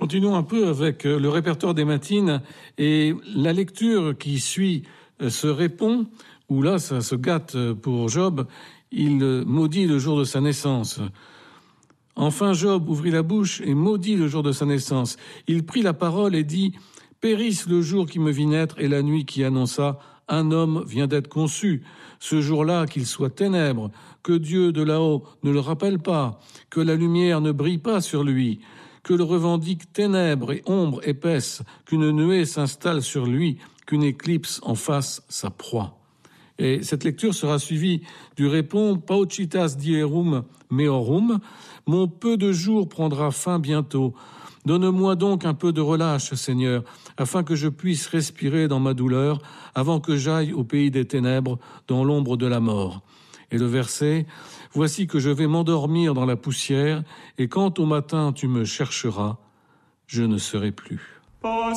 Continuons un peu avec le répertoire des matines et la lecture qui suit se répond, où là ça se gâte pour Job, il maudit le jour de sa naissance. Enfin Job ouvrit la bouche et maudit le jour de sa naissance. Il prit la parole et dit « Périsse le jour qui me vit naître et la nuit qui annonça « Un homme vient d'être conçu ». Ce jour-là, qu'il soit ténèbres, que Dieu de là-haut ne le rappelle pas, que la lumière ne brille pas sur lui, que le revendique ténèbres et ombre épaisse, qu'une nuée s'installe sur lui, qu'une éclipse en fasse sa proie. Et cette lecture sera suivie du répond « Paucitas dierum meorum » « Mon peu de jours prendra fin bientôt. Donne-moi donc un peu de relâche, Seigneur, afin que je puisse respirer dans ma douleur, avant que j'aille au pays des ténèbres, dans l'ombre de la mort. » Et le verset « Voici que je vais m'endormir dans la poussière, et quand au matin tu me chercheras, je ne serai plus. »